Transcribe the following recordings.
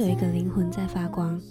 一个灵魂在发光。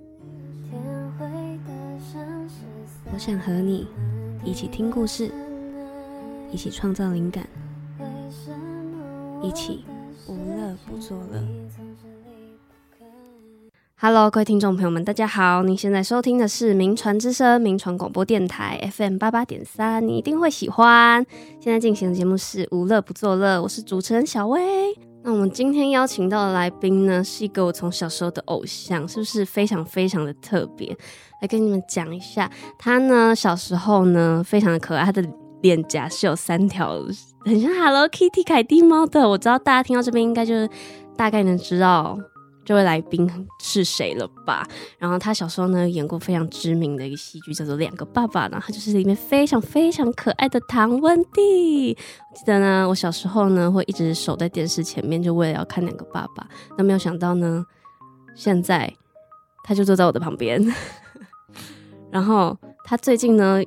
我想和你一起听故事，一起创造灵感，一起无乐不作乐。Hello， 各位听众朋友们，大家好！您现在收听的是名传之声名传广播电台 FM88.3， 你一定会喜欢。现在进行的节目是无乐不作乐，我是主持人小薇。那我们今天邀请到的来宾呢，是一个我从小时候的偶像，是不是非常非常的特别？来跟你们讲一下，他呢小时候呢非常的可爱，他的脸颊是有3条很像 Hello Kitty 凯蒂猫的。我知道大家听到这边应该就是大概能知道这位来宾是谁了吧。然后他小时候呢演过非常知名的一个戏剧叫做《两个爸爸》，然后他就是里面非常非常可爱的唐文帝。我记得呢我小时候呢会一直守在电视前面，就为了要看《两个爸爸》。那没有想到呢现在他就坐在我的旁边然后他最近呢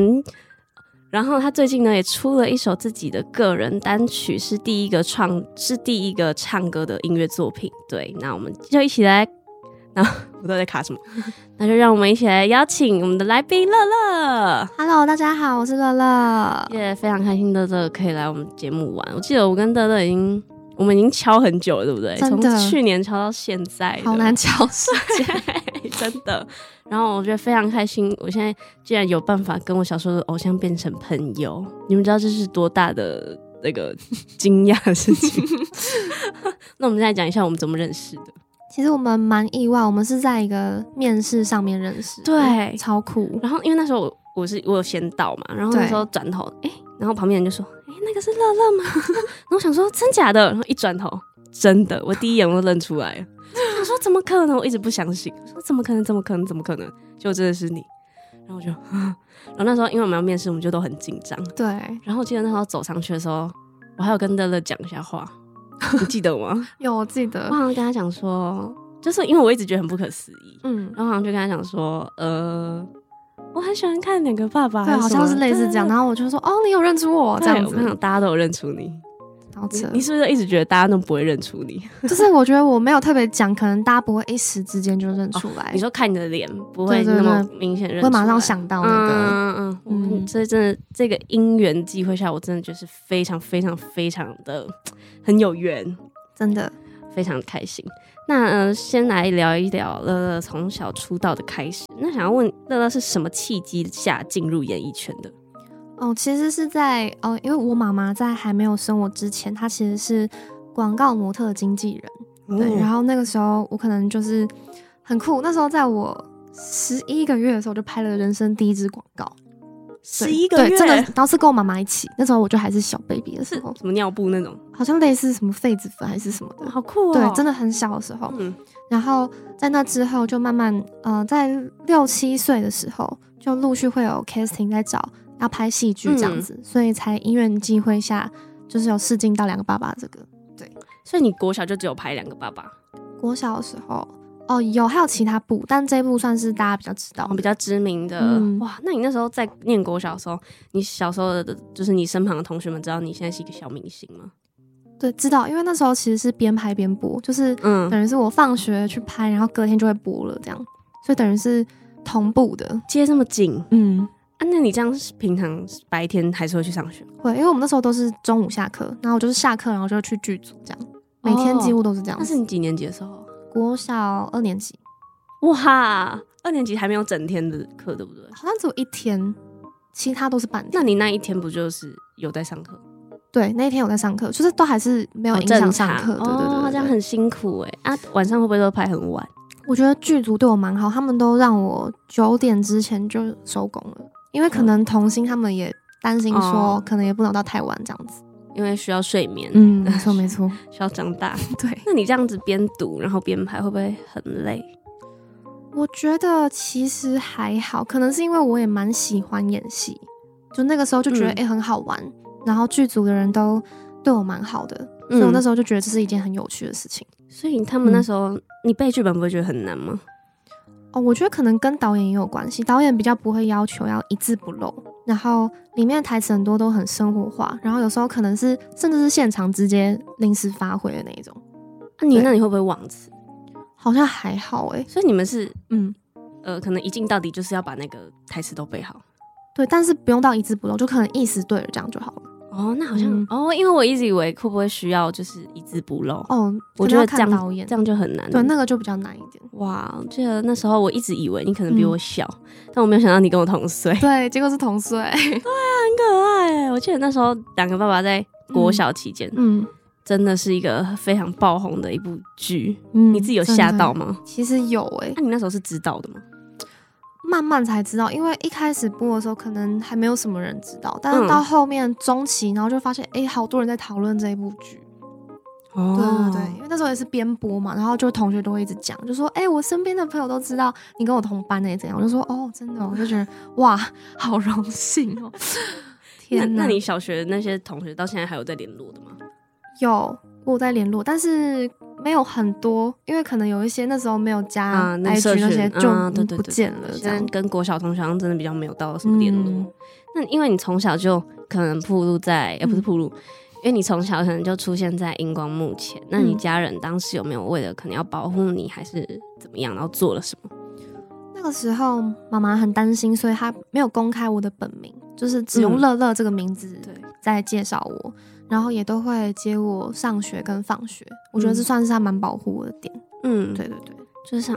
也出了一首自己的个人单曲，是第一个唱歌的音乐作品。对，那我们就一起来，那我都在卡什么？那就让我们一起来邀请我们的来宾乐乐。 Hello， 大家好，我是乐乐。 非常开心乐乐可以来我们节目玩。我记得我跟乐乐我们已经敲很久了，对不对？从去年敲到现在， 好难敲时间真的。然后我觉得非常开心，我现在竟然有办法跟我小时候的偶像变成朋友，你们知道这是多大的那个惊讶的事情那我们现在讲一下我们怎么认识的。 其实我们蛮意外，我们是在一个面试上面认识， 对， 超酷。 然后因为那时候我有先到嘛，然后那时候转头然后旁边人就说那个是乐乐吗然后我想说真假的，然后一转头真的，我第一眼我就认出来了我说怎么可能，我一直不相信，我说怎么可能就真的是你。然后我就然后那时候因为我们要面试，我们就都很紧张。 对， 然后我记得那时候走上去的时候，我还有跟乐乐讲一下话你记得吗？ 有，我记得。 我好像跟他讲说，就是因为我一直觉得很不可思议，然后好像就跟他讲说我很喜欢看《两个爸爸》， 对，好像是类似这样。然后我就说你有认出我这样子。 我想大家都有认出你， 好扯。 你是不是一直觉得大家都不会认出你？ 就是我觉得我没有特别讲，可能大家不会一时之间就认出来。 你说看你的脸不会那么明显认出来， 会马上想到那个。 所以真的这个因缘际会下，我真的就是非常非常非常的很有缘， 真的非常开心。那先来聊一聊乐乐从小出道的开始。那想要问乐乐是什么契机下进入演艺圈的？ 其实是在因为我妈妈在还没有生我之前，她其实是广告模特的经纪人。对，然后那个时候我可能就是很酷，那时候在我11个月的时候就拍了人生第一支广告。 11个月， 对，真的，然后是跟我妈妈一起，那时候我就还是小 baby 的时候， 什么尿布那种， 好像类似什么痱子粉还是什么的， 好酷哦。 对，真的很小的时候。然后在那之后就慢慢在6、7岁的时候就陆续会有 casting 在找要拍戏剧这样子，所以才因缘际会下就是有试镜到《两个爸爸》这个。对， 所以你国小就只有拍《两个爸爸》？ 国小的时候有，还有其他部，但这一部算是大家比较知道比较知名的。哇，那你那时候在念国小的时候，你小时候的就是你身旁的同学们知道你现在是一个小明星吗？ 对，知道，因为那时候其实是边拍边播，就是等于是我放学去拍，然后隔天就会播了这样，所以等于是同步的， 接这么紧。那你这样平常白天还是会去上学？ 会，因为我们那时候都是中午下课，然后我就是下课然后就去剧组这样，每天几乎都是这样。 那是你几年级的时候？ 国小2年级。 哇，2年级还没有整天的课对不对？ 好像只有1天，其他都是半天。 那你那一天不就是有在上课？ 对，那一天有在上课，就是都还是没有影响上课。对， 这样很辛苦晚上会不会都拍很晚？ 我觉得剧组对我蛮好，他们都让我9点之前就收工了，因为可能童星他们也担心说可能也不能到太晚这样子， 因为需要睡眠。 没错没错需要长大。 对， 那你这样子边读然后边拍会不会很累？ 我觉得其实还好，可能是因为我也蛮喜欢演戏，就那个时候就觉得很好玩，然后剧组的人都对我蛮好的，所以我那时候就觉得这是一件很有趣的事情。 所以他们那时候你背剧本不会觉得很难吗？ 我觉得可能跟导演也有关系，导演比较不会要求要一字不漏，然后里面的台词很多都很生活化，然后有时候可能是甚至是现场直接临时发挥的那一种。 那你会不会忘词？ 好像还好所以你们是可能一镜到底就是要把那个台词都背好。 对，但是不用到一字不漏，就可能意思对了这样就好了。 那好像因为我一直以为会不会需要就是一字不漏我觉得这样就很难。 对，那个就比较难一点。 哇，我记得那时候我一直以为你可能比我小，但我没有想到你跟我同岁。 对，结果是同岁。 对啊，很可爱。我记得那时候两个爸爸在国小期间真的是一个非常爆红的一部剧。你自己有吓到吗？ 其实有那你那时候是知道的吗？ 慢慢才知道，因为一开始播的时候可能还没有什么人知道，但是到后面中期，然后就发现好多人在讨论这一部剧。对，因为那时候也是边播嘛，然后就同学都会一直讲，就说我身边的朋友都知道你跟我同班怎样，我就说真的我就觉得哇好荣幸天哪。 那你小学那些同学到现在还有在联络的吗？ 有，我在联络，但是没有很多，因为可能有一些那时候没有加 IG 那些就不见了。 现在跟国小同学真的比较没有到什么联络。那因为你从小就可能暴露在不是暴露，因为你从小可能就出现在荧光幕前，那你家人当时有没有为了可能要保护你还是怎么样，然后做了什么？ 那个时候妈妈很担心，所以她没有公开我的本名，就是只用乐乐这个名字在介绍我。然后也都会接我上学跟放学，我觉得这算是他蛮保护我的点。对， 就是像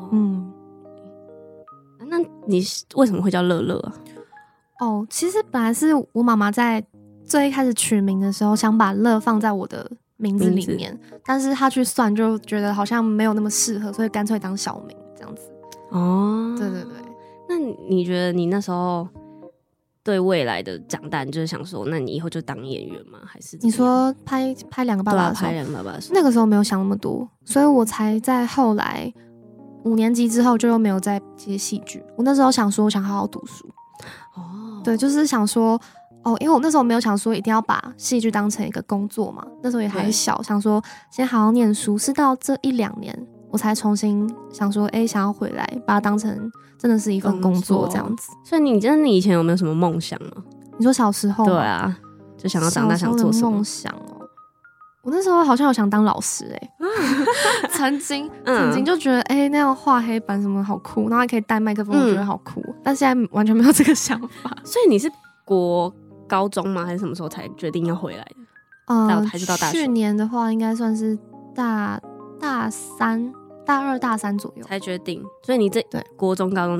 那你为什么会叫乐乐啊？ 其实本来是我妈妈在最一开始取名的时候想把乐放在我的名字里面，但是她去算就觉得好像没有那么适合，所以干脆当小名这样子。对。 那你觉得你那时候对未来的长大，你就是想说，那你以后就当演员吗？还是你说拍两个爸爸的时候？ 拍两个爸爸的时候， 那个时候没有想那么多，所以我才在后来5年级之后就又没有再接戏剧。我那时候想说，我想好好读书。对，就是想说，因为我那时候没有想说一定要把戏剧当成一个工作嘛，那时候也还小，想说先好好念书。是到这1-2年，我才重新想说，想要回来把它当成真的是一份工作这样子。 所以你以前有没有什么梦想吗？ 你说小时候？ 对啊，就想要长大想做什么梦想我那时候好像有想当老师曾经就觉得那样画黑板什么好酷，然后还可以带麦克风，我觉得好酷。但现在完全没有这个想法。 所以你是国高中吗？还是什么时候才决定要回来的？还是到大学？ 去年的话，应该算是大3、大2、大3左右才决定。所以你国中、高中